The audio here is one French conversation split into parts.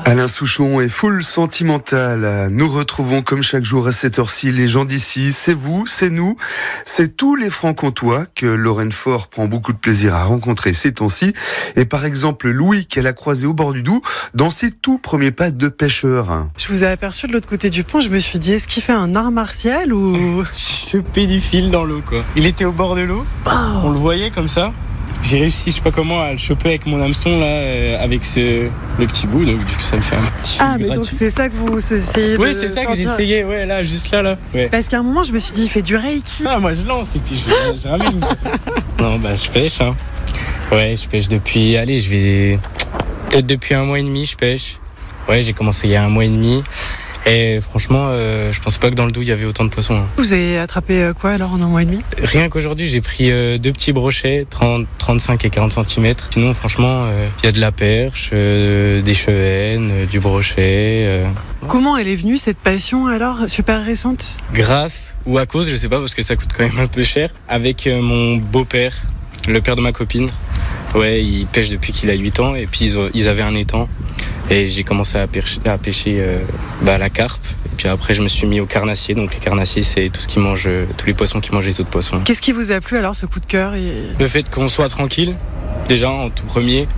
Alain Souchon est full sentimental. Nous retrouvons comme chaque jour à cette heure-ci les gens d'ici. C'est vous, c'est nous, c'est tous les Franc-Comtois que Lorraine Faure prend beaucoup de plaisir à rencontrer ces temps-ci. Et par exemple Louis qu'elle a croisé au bord du Doubs dans ses tout premiers pas de pêcheur. Je vous ai aperçu de l'autre côté du pont, je me suis dit, est-ce qu'il fait un art martial ou... J'ai chopé du fil dans l'eau quoi. Il était au bord de l'eau, on le voyait comme ça. J'ai réussi, je sais pas comment, à le choper avec mon hameçon là, avec le petit bout, donc du coup ça me fait un petit fil mais gratuit. donc c'est ça que vous essayez de... Oui, c'est ça que j'ai essayé, ouais, là, juste là. Ouais. Parce qu'à un moment, je me suis dit, il fait du reiki. Ah, moi je lance et puis je ramène. Non, je pêche, hein. Ouais, je pêche depuis, peut-être depuis 1 mois et demi, je pêche. Ouais, j'ai commencé il y a 1 mois et demi. Et franchement, je pensais pas que dans le Doubs il y avait autant de poissons. Vous avez attrapé quoi alors en 1 mois et demi ? Rien qu'aujourd'hui, j'ai pris 2 petits brochets, 30, 35 et 40 cm. Sinon, franchement, il y a de la perche, des chevennes, du brochet. Comment elle est venue cette passion alors, super récente ? Grâce ou à cause, je sais pas, parce que ça coûte quand même un peu cher. Avec mon beau-père, le père de ma copine. Ouais, il pêche depuis qu'il a 8 ans et puis ils avaient un étang. Et j'ai commencé à pêcher la carpe. Et puis après, je me suis mis au carnassier. Donc les carnassiers, c'est tout ce qui mange, tous les poissons qui mangent les autres poissons. Qu'est-ce qui vous a plu alors, ce coup de cœur Le fait qu'on soit tranquille, déjà en tout premier,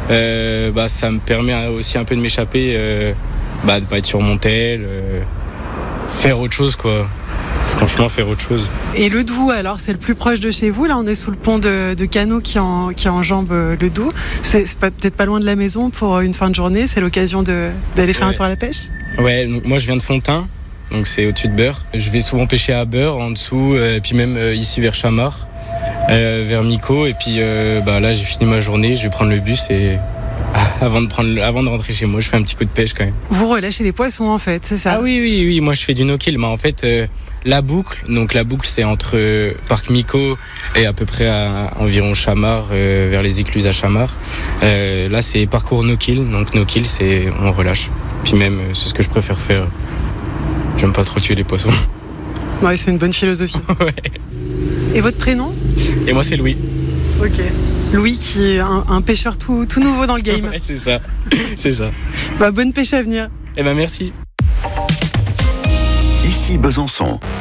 ça me permet aussi un peu de m'échapper, de pas être sur mon tel, faire autre chose quoi. Franchement, faire autre chose. Et le Doubs, alors, c'est le plus proche de chez vous. Là, on est sous le pont de canot qui enjambe le Doubs. C'est peut-être pas loin de la maison pour une fin de journée. C'est l'occasion d'aller faire un tour à la pêche. Ouais, donc moi je viens de Fontaine, donc c'est au-dessus de Beure. Je vais souvent pêcher à Beure, en dessous, et puis même ici vers Chamard, vers Mico. Et puis là, j'ai fini ma journée. Je vais prendre le bus et... Avant de rentrer chez moi, je fais un petit coup de pêche quand même. Vous relâchez les poissons en fait, c'est ça ? Ah oui, moi je fais du no-kill. Mais en fait, la boucle c'est entre Parc Mico et à peu près à environ Chamard, vers les écluses à Chamard. Là c'est parcours no-kill, donc no-kill c'est on relâche. Puis même c'est ce que je préfère faire. J'aime pas trop tuer les poissons. Ouais, c'est une bonne philosophie. Ouais. Et votre prénom ? Et moi c'est Louis. Ok. Louis qui est un pêcheur tout nouveau dans le game. Ouais, c'est ça. Bonne pêche à venir. Merci. Ici Besançon.